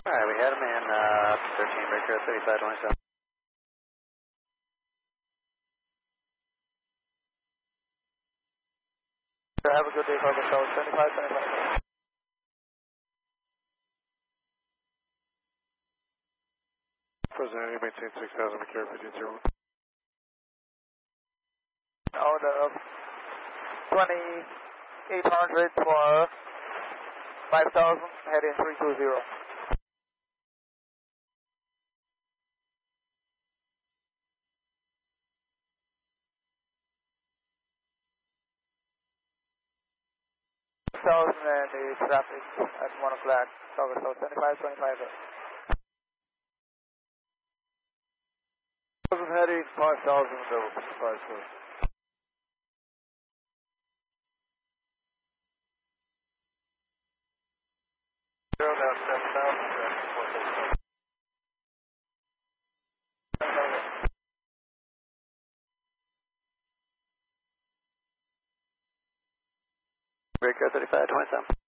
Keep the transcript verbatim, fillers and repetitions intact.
Alright, we had him in uh, thirteen, breaker thirty-five twenty-seven. Have a good day, Cargo Show, seventy-five twenty-five. President, you maintain six thousand, McCare fifteen zero one. Out of twenty-eight hundred for five thousand, heading three two zero. six thousand and the traffic at one o'clock, Cargo Show, seventy-five twenty-five. Heading five thousand, double five seven. Zero down seven thousand, Breaker thirty-five twenty-seven.